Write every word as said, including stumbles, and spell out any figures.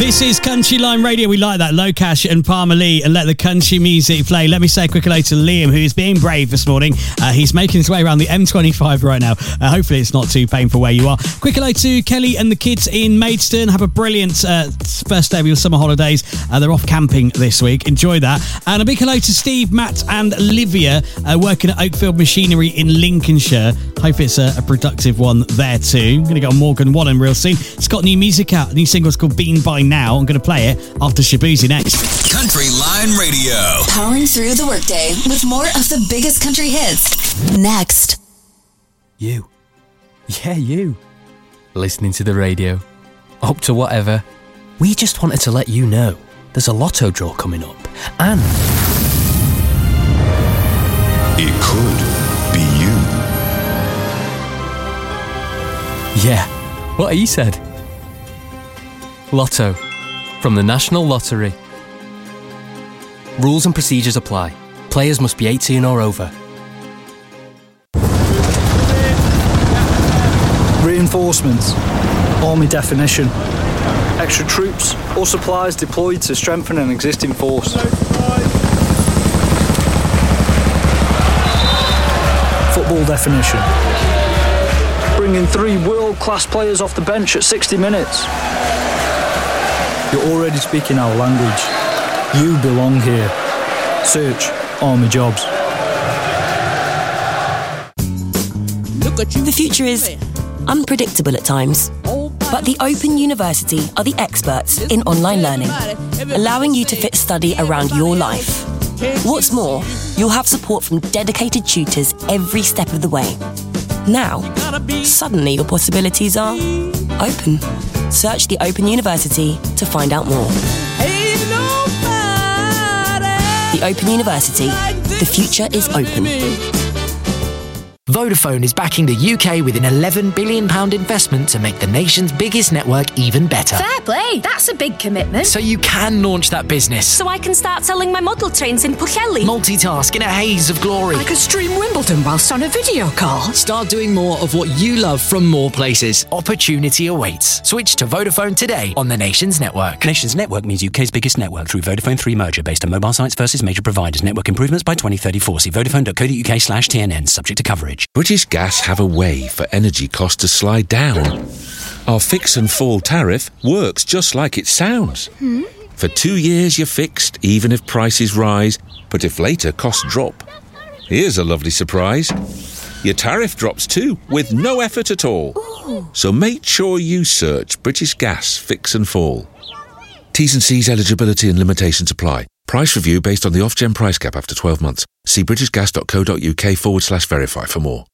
This is Country Line Radio. We like that. Low Cash and Palmer Lee, and let the country music play. Let me say a quick hello to Liam, who is being brave this morning. Uh, he's making his way around the M twenty-five right now. Uh, hopefully it's not too painful where you are. Quick hello to Kelly and the kids in Maidstone. Have a brilliant uh, first day of your summer holidays. Uh, they're off camping this week. Enjoy that. And a big hello to Steve, Matt and Olivia, uh, working at Oakfield Machinery in Lincolnshire. Hope it's a, a productive one there too. I'm going to go on Morgan Wallen real soon. It's got new music out. A new single's called Bean By Now. I'm going to play it after Shabuzi next. Country Line Radio. Powering through the workday with more of the biggest country hits. Next. You. Yeah, you. Listening to the radio. Up to whatever. We just wanted to let you know there's a lotto draw coming up. And it could be you. Yeah, what he said. Lotto. From the National Lottery. Rules and procedures apply. Players must be eighteen or over. Reinforcements. Army definition. Extra troops or supplies deployed to strengthen an existing force. Football definition. Bringing three world-class players off the bench at sixty minutes. You're already speaking our language. You belong here. Search Army Jobs. The future is unpredictable at times, but the Open University are the experts in online learning, allowing you to fit study around your life. What's more, you'll have support from dedicated tutors every step of the way. Now, suddenly your possibilities are open. Search the Open University to find out more. The Open University. The future is open. Vodafone is backing the U K with an eleven billion pounds investment to make the nation's biggest network even better. Fair play, that's a big commitment. So you can launch that business. So I can start selling my model trains in Pwllheli. Multitask in a haze of glory. I could stream Wimbledon whilst on a video call. Start doing more of what you love from more places. Opportunity awaits. Switch to Vodafone today on the Nation's network. Nation's network means U K's biggest network through Vodafone three merger based on mobile sites versus major providers. Network improvements by twenty thirty-four. See vodafone.co.uk slash TNN, subject to coverage. British Gas have a way for energy costs to slide down. Our fix and fall tariff works just like it sounds. Hmm? For two years you're fixed, even if prices rise, but if later costs drop. Here's a lovely surprise. Your tariff drops too, with no effort at all. Ooh. So make sure you search British Gas Fix and Fall. T's and C's, eligibility and limitations apply. Price review based on the Ofgem price cap after twelve months. See britishgas.co.uk forward slash verify for more.